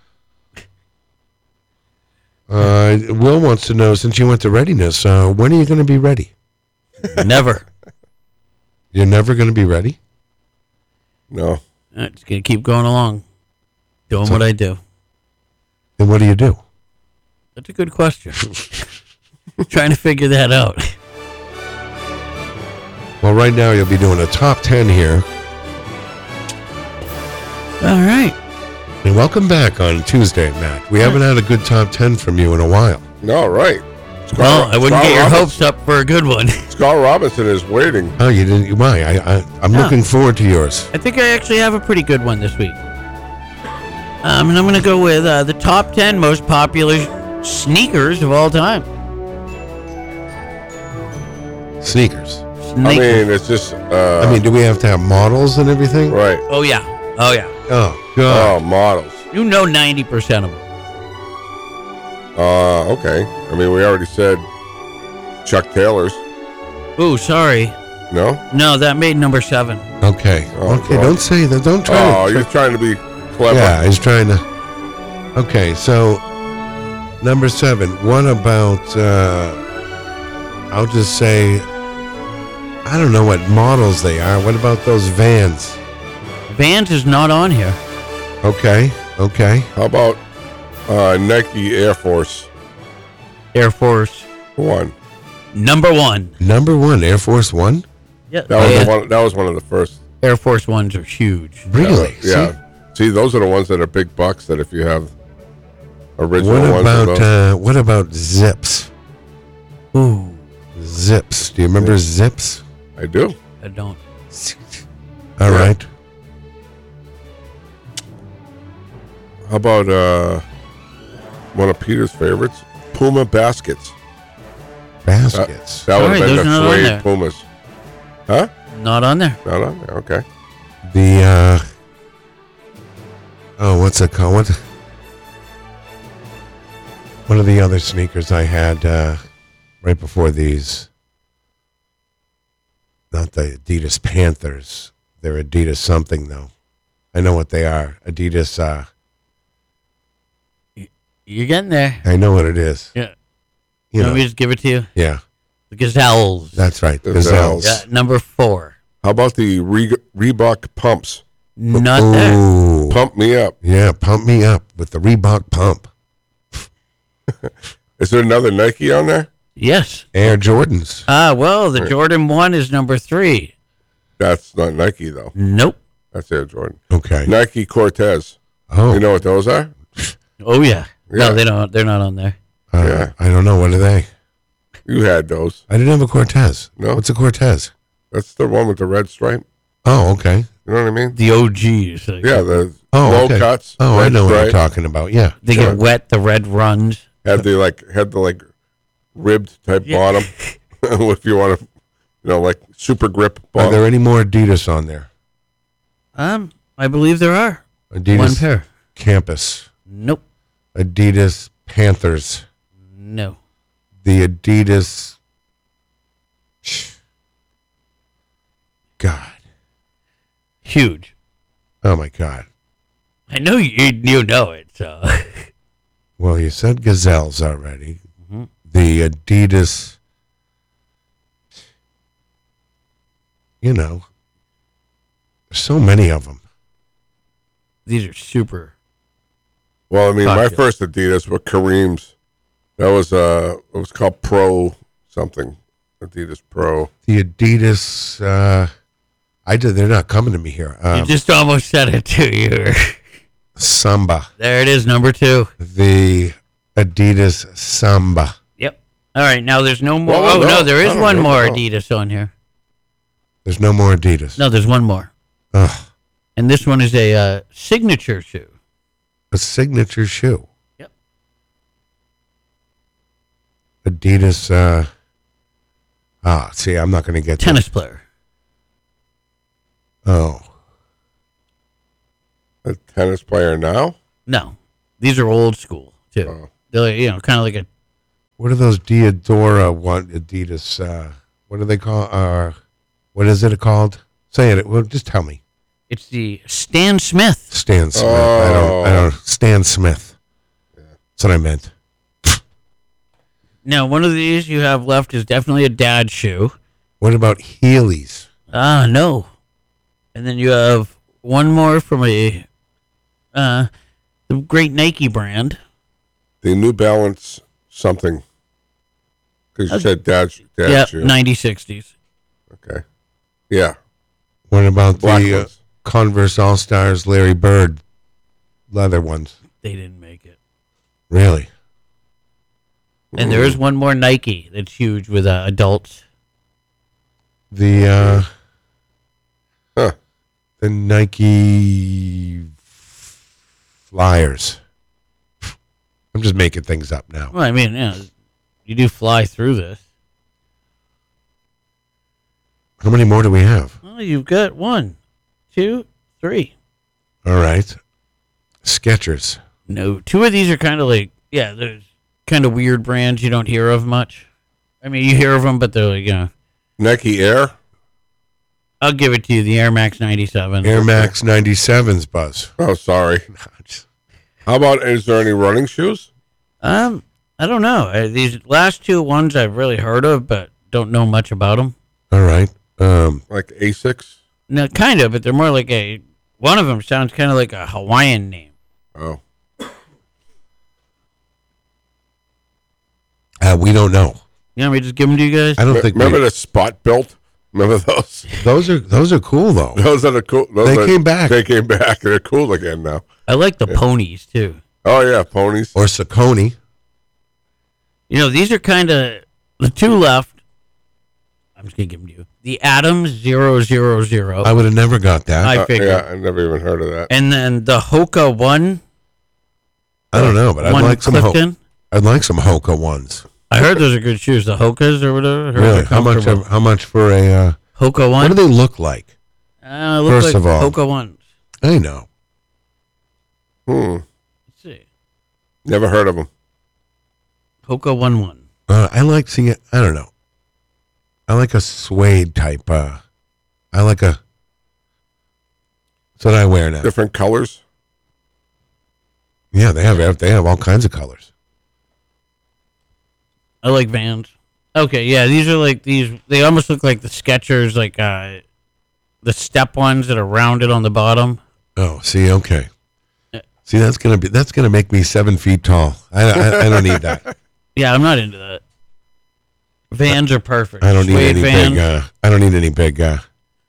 Uh, Will wants to know, since you went to readiness, uh, when are you going to be ready? Never. You're never going to be ready? No. I'm just gonna keep going along, doing what I do. Then what do you do? That's a good question. Trying to figure that out. Well, right now you'll be doing a top ten here. All right. And welcome back on Tuesday, Matt. We haven't had a good top ten from you in a while. No, right. Scott, Well, I wouldn't Scott get your Robinson- hopes up for a good one. Scott Robinson is waiting. Oh, you didn't? Why? I, I, I'm No. looking forward to yours. I think I actually have a pretty good one this week. Um, and I'm going to go with uh, the top ten most popular sneakers of all time. Sneakers. I Sneakers. mean, it's just. Uh, I mean, do we have to have models and everything? right. oh, yeah. Oh, yeah. Oh, God. Oh, models. You know ninety percent of them. Uh, okay. I mean, we already said Chuck Taylor's. Ooh, sorry. No? No, that made number seven. Okay. Oh, okay, God. don't say that. Don't try Oh, to. you're trying to be clever. Yeah, he's trying to. Okay, so number seven. What about? Uh, I'll just say. I don't know what models they are. What about those Vans? Vans is not on here. Okay. Okay. How about uh, Nike Air Force Air Force, One? number one. Number one, Air Force One. Yeah, That was yeah. the one. That was one of the first. Air Force Ones are huge. Really? Yeah. See, those are the ones that are big bucks. That if you have See? original What ones, of about those. uh, what about Zips? Ooh, Zips. Do you remember Zips? I do. I don't. All Yeah. right. How about uh, one of Peter's favorites, Puma baskets? Baskets. That would Sorry, have been those the are not on there. suede Pumas. Huh? Not on there. Not on there. Okay. The uh oh, what's it called? What, one of the other sneakers I had uh, right before these. Not the Adidas Panthers. They're Adidas something though. I know what they are. Adidas. Uh, You're getting there. I know what it is. Yeah. You Let know. me just give it to you. Yeah, The Gazelles. that's right. The Gazelles. Yeah, number four. How about the Re- Reebok pumps? Not there. Ooh. Pump me up. Yeah, pump me up with the Reebok pump. Is there another Nike on there? Yes. Air Jordans. Ah, well, the Jordan one is number three. That's not Nike though. Nope. That's Air Jordan. Okay. Nike Cortez. Oh, You know what those are? Oh yeah. Yeah. No, they don't. They're not on there. uh, yeah. I don't know. What are they? You had those. I didn't have a Cortez. No? What's a Cortez? That's the one with the red stripe. Oh, okay. You know what I mean? The O Gs. Like, Yeah, the Oh, low okay. cuts. Oh, I red know what you're stripe. talking about. Yeah. They Sure. get wet. The red runs. Had the like had the like ribbed type Yeah. bottom. If you want to, you know, like super grip Are bottom. there any more Adidas on there? Um, I believe there are Adidas one pair. Campus. Nope. Adidas Panthers. No. The Adidas. God. Huge. Oh my God. I know you. You know it. So. Well, you said Gazelles already. Mm-hmm. The Adidas. You know, there's so many of them. These are super. Well, I mean, my Popular. first Adidas were Kareem's. That was uh, it was called Pro something, Adidas Pro. The Adidas. Uh, I did. They're not coming to me here. You Um, just almost said it too. You. Samba. There it is. Number two. The Adidas Samba. Yep. All right. Now there's no more. Well, oh no, no, there I is don't one know. more No. Adidas on here. There's no more Adidas. No, there's one more. Ugh, And this one is a uh, signature shoe. a signature shoe. Yep. Adidas. Uh, Ah, see, I'm not going to get Tennis player. Oh, A tennis player now? No, these are old school too. Oh. They're like, you know, kind of like a what are those Diadora one Adidas? Uh, what do they call? Uh, what is it called? Say it. Well, just tell me. it's the Stan Smith. Stan Smith. I don't. I don't. Stan Smith. That's what I meant. Now, one of these you have left is definitely a dad shoe. What about Heelys? Ah, no. And then you have one more from a uh, the great Nike brand. The New Balance something. Because you said dad, dad Yeah, shoe. ninety sixties. Okay. Yeah. What about Black the uh, ones. Converse All Stars Larry Bird leather ones? They didn't make it. Really? And there is one more Nike that's huge with uh, adults. The uh, Huh. the Nike Flyers. I'm just making things up now. Well, I mean, yeah, you do fly through this. How many more do we have? Well, you've got one, two, three. All right. Skechers. No, two of these are kind of like, yeah, there's kind of weird brands you don't hear of much. I mean, you hear of them, but they're like, you know, Nike Air? I'll give it to you, the Air Max ninety-seven. Air Max ninety-sevens, Buzz. Oh, sorry. How about, is there any running shoes? Um, I don't know. Uh, these last two ones I've really heard of, but don't know much about them. All right. Um, Like Asics? No, kind of, but they're more like a. One of them sounds kind of like a Hawaiian name. Oh. uh, we don't know. You want me to just give them to you guys? I don't think Remember we, the Spot Built? Remember those? those are those are cool though. Those are the cool. Those They are- came back. They came back. They're cool again now. I like the ponies too. Oh, yeah. Ponies. Or Saucony. You know, these are kind of the two left. I'm just gonna give them to you. The Adams zero zero zero, I would have never got that. I Uh, figured, yeah, I never even heard of that. and then the Hoka one. I don't know, but I'd one like some Hoka. Clifton. I'd like some Hoka ones. I heard those are good shoes. The Hokas or whatever. I heard Really? they're How much? comfortable. How much for a? Uh, Hoka what one? do they look like? Uh, look First like of all- Hoka ones. I know. Hmm. Let's see. Never heard of them. Hoka one one. Uh, I like seeing it. I don't know. I like a suede type. Uh, I like a. That's what I wear now. Different colors. Yeah, they have. They have all kinds of colors. I like Vans. Okay, yeah, these are like these. They almost look like the Skechers, like uh, the step ones that are rounded on the bottom. Oh, see, okay. Yeah. See, that's gonna be. That's gonna make me seven feet tall. I, I, I don't need that. Yeah, I'm not into that. Vans are perfect. I don't need Suede any Vans, big. Uh, I don't need any big. Uh,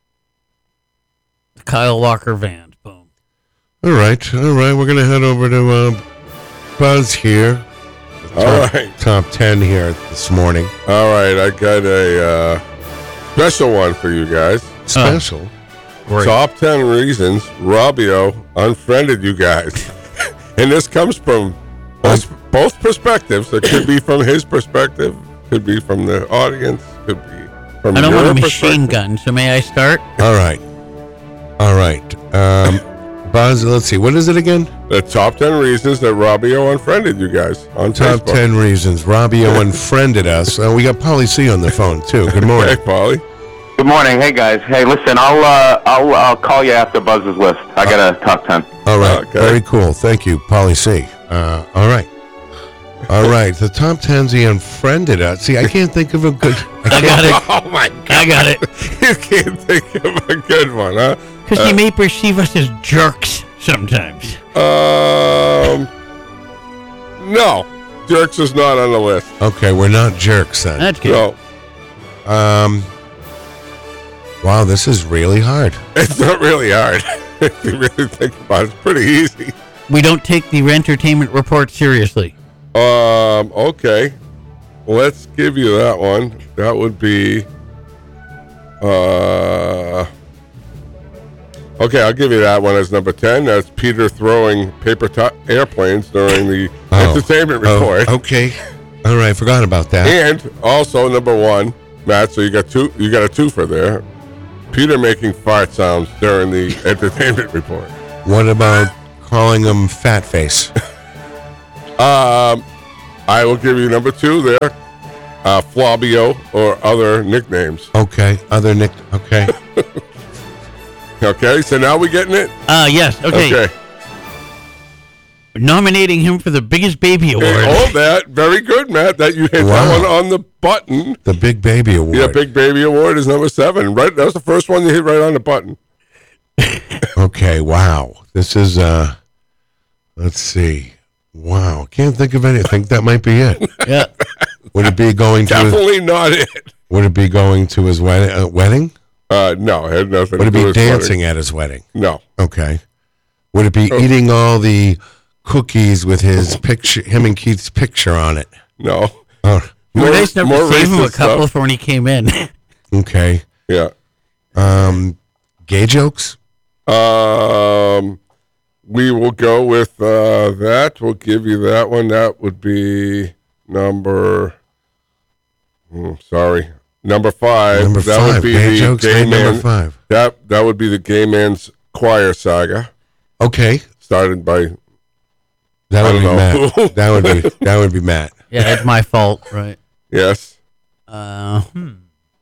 Kyle Walker Vans. Boom. all right, all right. We're gonna head over to uh, Buzz here. All Top- right. Top ten here this morning. All right. I got a uh, special one for you guys. Special. Great. Top ten reasons Robbio unfriended you guys. And this comes from both, both perspectives. It could be from his perspective, could be from the audience, could be from I don't your want a machine perspective. gun, so may I start? All right. All right. Um, Buzz, let's see. What is it again? The top ten reasons that Robbio unfriended you guys on Top Facebook. ten reasons. Robbio unfriended us. Uh, we got Polly C on the phone, too. Good morning. Hey, Polly. Good morning. Hey guys. Hey, listen, I'll uh, I'll I'll call you after Buzz's list. I got a top ten. All right. Okay. Very cool. Thank you, Polly C. Uh, all right. All right. The top tens he unfriended us. See, I can't think of a good. I got it. Oh my God! I got it. You can't think of a good one, huh? Because he may perceive us as jerks sometimes. Um, no, jerks is not on the list. Okay, we're not jerks then. That's good. No, Um. Wow, this is really hard. it's not really hard. If you really think about it, it's pretty easy. We don't take the entertainment report seriously. Um, okay, let's give you that one. That would be, uh, okay, I'll give you that one as number ten. That's Peter throwing paper to- airplanes during the Oh. entertainment Oh, report. okay. All right, forgot about that. And also number one, Matt. So you got two. You got a twofer there. Peter making fart sounds during the entertainment report. What about calling him fat face? Um, I will give you number two there. Uh, Flabio or other nicknames. Okay, other nick. Okay. Okay, so now we getting it? Uh, yes. Okay. Okay. Nominating him for the biggest baby award. Hey, hold that. Very good, Matt. That you hit Wow. that one on the button. The Big Baby Award. Yeah, Big Baby Award is number seven. Right, that was the first one you hit right on the button. Okay, wow. This is, uh, let's see. Wow, can't think of any. I think that might be it. Yeah. Would it be going to his, Definitely not it. would it be going to his wedding? Uh, wedding? Uh, no, it had nothing Would it to do be with dancing at his wedding? wedding. No. Okay. Would it be Oh. eating all the cookies with his picture, him and Keith's picture on it? No. Oh, You were More- nice enough more to save him a racist couple stuff. for when he came in. okay. Yeah. Um, gay jokes? Um, we will go with uh, that. We'll give you that one. That would be number. hmm, sorry, number five. Number that five. would be Gay the jokes, gay right, man. number five. That that would be the gay man's choir saga, Okay. started by. That I would be don't know. Matt. That would be that would be Matt. Yeah, it's my fault, right? Yes. Uh, hmm.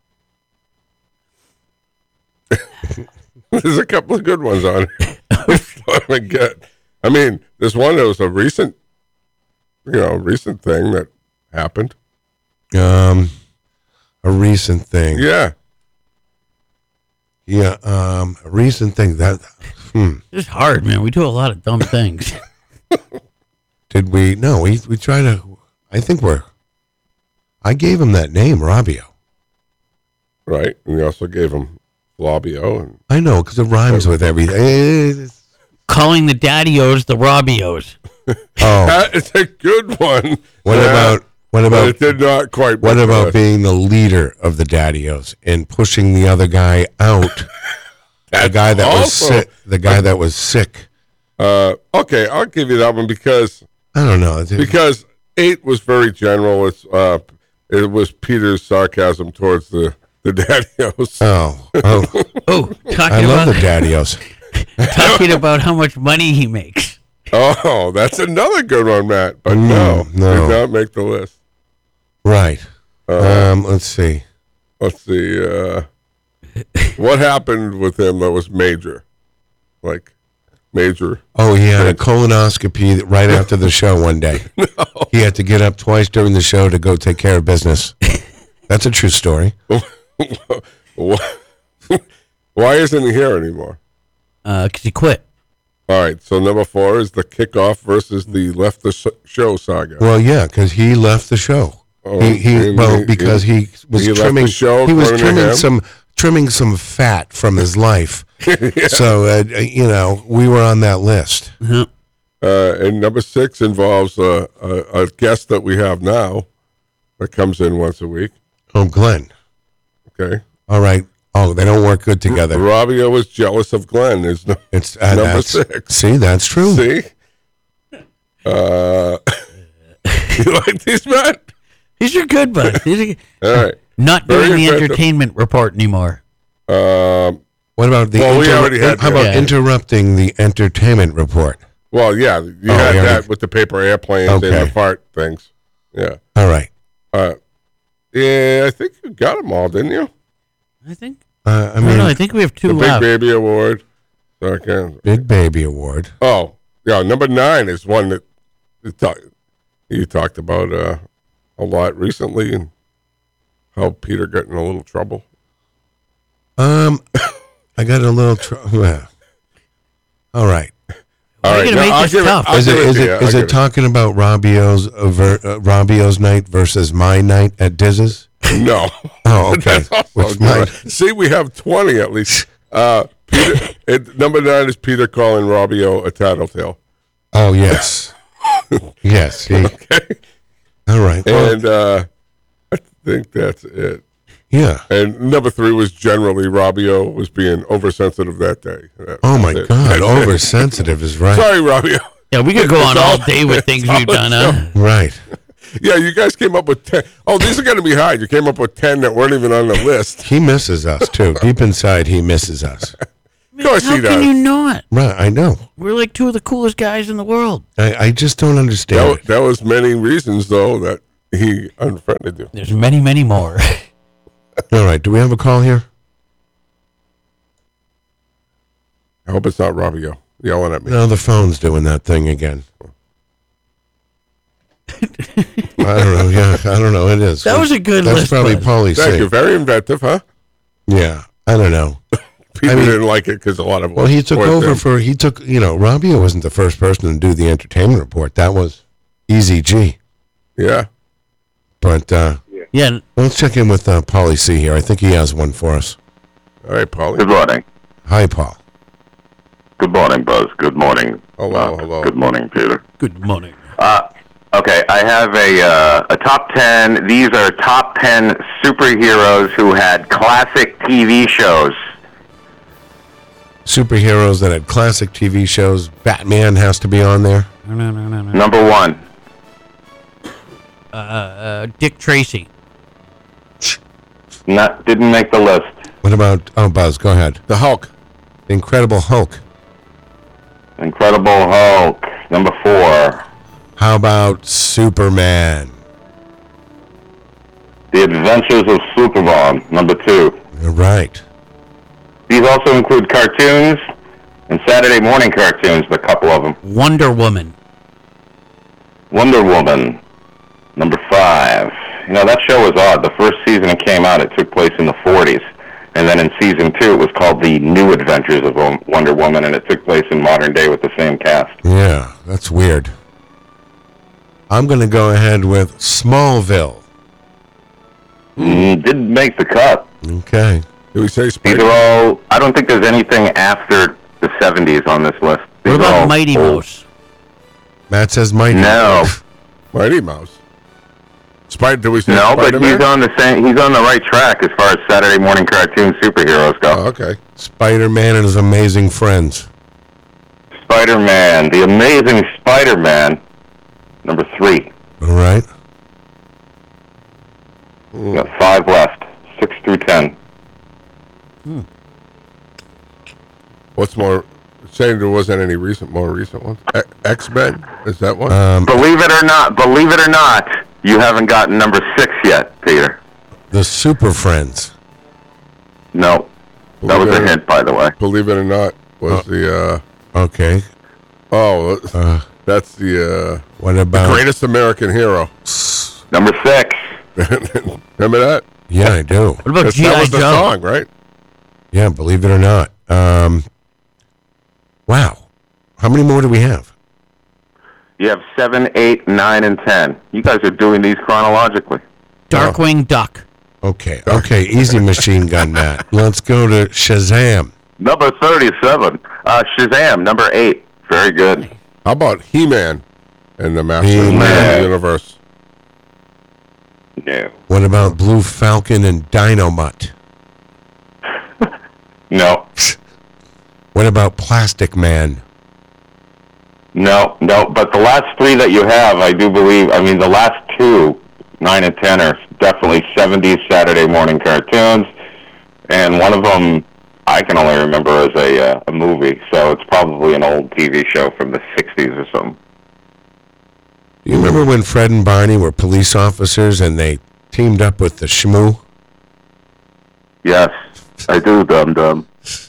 There's a couple of good ones on it. Which one I get? I mean, there's one that was a recent, you know, recent thing that happened. Um, a recent thing. Yeah. Yeah. Um, a recent thing that. Hmm. It's hard, man. We do a lot of dumb things. Did we? No, we we try to. I think we're. I gave him that name, Robbio. Right. And we also gave him Flabio. And I know because it rhymes with everything. Eh, Calling the daddy-os the Robbios. Oh, that is a good one. what Yeah, about what but about it did not quite. what make about the being the leader of the Daddios and pushing the other guy out? The guy that was also- sick. The guy that was sick. Uh, okay, I'll give you that one because I don't know. because eight was very general. It's uh, it was Peter's sarcasm towards the the Daddios. Oh, oh Oh, talking I love about the Daddios. talking about how much money he makes. Oh, that's another good one, Matt. But no, Mm, no. did not make the list. Right. Uh, Um. Let's see. Let's see. Uh, what happened with him that was major? Like major. Oh, he had a colonoscopy right after the show one day. He had to get up twice during the show to go take care of business. That's a true story. Why isn't he here anymore? Uh, cause he quit. All right, so number four is the kickoff versus the left the sh- show saga. Well, yeah, because he left the show. Oh, he, he and well he- because he, was he left trimming. the show, he was according to trimming him? some trimming some fat from his life. So uh, you know, we were on that list. Uh-huh. Uh, and number six involves uh, a, a guest that we have now that comes in once a week. Oh, Glenn. Okay, All right. Oh, they don't work good together. Robbio was jealous of Glenn. Is no, It's uh, number that's- six. See, that's true. See, uh, you like these, Matt? These are good, bud. These are All right. not Very doing the effective. entertainment report anymore. Um, What about the? Well, we already had how that. about Yeah. interrupting the entertainment report? well, yeah, you Oh, had we already- that with the paper airplanes and Okay. the fart things. Yeah. All right. Uh, yeah, I think you got them all, didn't you? I think. Uh, I I mean, don't know. I think we have two The Big left. Baby Award. Okay. Big Baby Award. Oh, yeah. Number nine is one that you, talk, you talked about uh, a lot recently, and how Peter got in a little trouble. Um, I got a little. Tr- yeah. All right. All Why are you gonna now make I'll this give tough? I'll Is it give is to it you. is I'll it give talking about Robbio's uh, ver, uh, Robbio's night versus my night at Diz's? No. Oh, okay. That's also Which good. mine? See, we have twenty at least. Uh, Peter, it, number nine is Peter calling Robbio a tattletale. Oh yes, yes. See? All right. Well, And uh, I think that's it. yeah. And number three was generally Robbio was being oversensitive that day. That Oh my was it. God, That's it. oversensitive is right. Sorry, Robbio. Yeah, we could go on It's all all- day with things it's we've all done, huh? Right. Yeah, you guys came up with ten. Oh, these are going to be hard. You came up with ten that weren't even on the list. He misses us too. Deep inside, he misses us. Of course How he can does. you not? Right, I know. We're like two of the coolest guys in the world. I, I just don't understand. That, it. that was many reasons, though, that he unfriended you. There's many, many more. All right, do we have a call here? I hope it's not Robbie yelling at me. No, the phone's doing that thing again. I don't know. Yeah, I don't know. It is. That was a good That's list, probably Buzz. Paulie Thank C. you. Very inventive, huh? Yeah, I don't know. People I mean- didn't like it because a lot of Well, he took was over him. for, he took, you know, Robbie wasn't the first person to do the entertainment report. That was Easy G. Yeah. But uh, Yeah, let's check in with uh, Paulie C here. I think he has one for us. All right, Paulie. Good morning. Hi, Paul. Good morning, Buzz. Good morning. Hello, Mark. hello. Good morning, Peter. good morning. Uh, okay, I have a uh, a top ten. These are top ten superheroes who had classic T V shows. Superheroes that had classic T V shows. Batman has to be on there. No, no, no, no, no. Number one, Uh, uh, Dick Tracy. not didn't make the list. What about, oh, Buzz, go ahead. The Hulk. Incredible Hulk. Incredible Hulk. Number four, How about Superman? The Adventures of Superman. Number two. You're right. These also include cartoons and Saturday morning cartoons. A couple of them. Wonder Woman. Wonder Woman. Number five. You know, that show was odd. The first season it came out, it took place in the forties. And then in season two, it was called The New Adventures of Wo- Wonder Woman, and it took place in modern day with the same cast. Yeah, that's weird. I'm going to go ahead with Smallville. Mm, didn't make the cut. Okay. Did we say These Spider? are all, I don't think there's anything after the seventies on this list. These What are all about Mighty old. Mouse? Matt says Mighty. No. Mighty Mouse. Spider? Did we say No, but Spider-Man? he's on the same, he's on the right track as far as Saturday morning cartoon superheroes go. Oh, okay. Spider-Man and his amazing friends. Spider-Man, the Amazing Spider-Man, number three. All right. We got five left, six through ten. What's more? Saying there wasn't any recent, more recent ones. E- X-Men? Is that one? Um, Believe it or not, believe it or not, you haven't gotten number six yet, Peter. the Super Friends. No, that was a hint, by the way. Believe it or not, was the uh, Okay. oh, Uh, that's the uh, what about? greatest American hero. Number six. Remember that? Yeah, I do. What about That's- G that I was the Joe? song, right? Yeah, believe it or not. Um, wow. How many more do we have? You have seven, eight, nine, and ten. You guys are doing these chronologically. Darkwing Duck. Okay. Okay. Easy machine gun, Matt. Let's go to Shazam. Number thirty-seven. Uh, Shazam, number eight. Very good. How about He-Man and the Master He-Man. of the Universe? No. What about Blue Falcon and Dynamite? No. What about Plastic Man? No, no. But the last three that you have, I do believe, I mean, the last two, nine and ten, are definitely seventies Saturday morning cartoons. And one of them, I can only remember as a, uh, a movie. So it's probably an old T V show from the sixties or something. Do you remember when Fred and Barney were police officers and they teamed up with the Shmoo? Yes, I do, Dum Dum.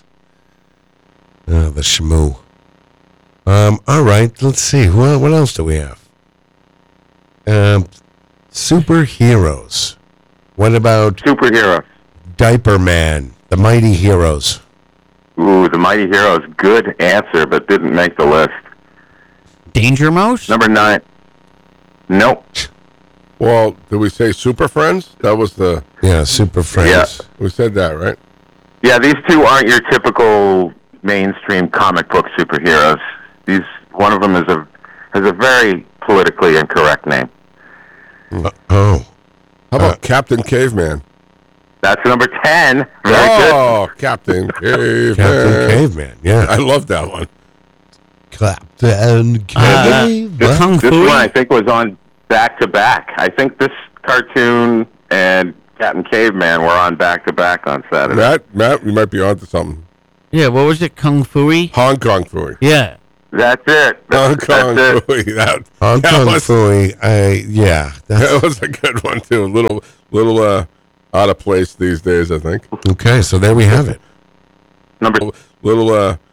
Uh, the Shmoo. Um, all right, let's see. What, what else do we have? Um, superheroes. What about Superhero. Diaper Man, the Mighty Heroes? Ooh, the Mighty Heroes. Good answer, but didn't make the list. Danger Mouse? Number nine. Nope. Well, did we say Super Friends? That was the Yeah, Super Friends. Yeah. we said that, right? Yeah, these two aren't your typical mainstream comic book superheroes. These one of them is a has a very politically incorrect name. Uh, oh, How about Captain Caveman? That's number ten. Very good. Oh, Captain Caveman. Captain Caveman. I Yeah, love that one. Captain Uh, Caveman. Kung This Fu? one I think was on back to back. I think this cartoon and Captain Caveman were on back to back on Saturday. Matt, Matt, you might be onto something. Yeah, what was it? Kung Fu-y? Hong Kong Fooey. Yeah. That's it. Hong Kong That's it. Fooey. That, Hong that Kong was, Fooey, I yeah, that that's was a good one too. A little, little uh, out of place these days, I think. okay. So there we have it. Number Little uh,